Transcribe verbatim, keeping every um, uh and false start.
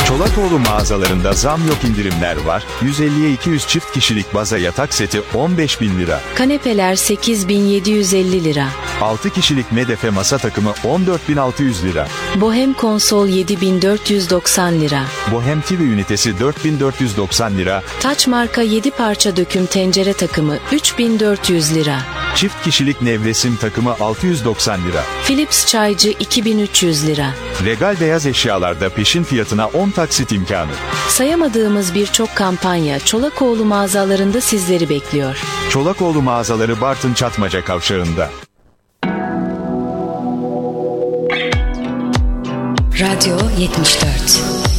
Çolakoğlu mağazalarında zam yok, indirimler var. yüz elliye iki yüz çift kişilik baza yatak seti on beş bin lira. Kanepeler sekiz bin yedi yüz elli lira. altı kişilik medefe masa takımı on dört bin altı yüz lira. Bohem konsol yedi bin dört yüz doksan lira. Bohem T V ünitesi dört bin dört yüz doksan lira. Taç marka yedi parça döküm tencere takımı üç bin dört yüz lira. Çift kişilik nevresim takımı altı yüz doksan lira. Philips çaycı iki bin üç yüz lira. Regal beyaz eşyalarda peşin fiyatına on taksit imkanı. Sayamadığımız birçok kampanya Çolakoğlu mağazalarında sizleri bekliyor. Çolakoğlu mağazaları Bartın Çatmaca Kavşağı'nda. Radyo yetmiş dört.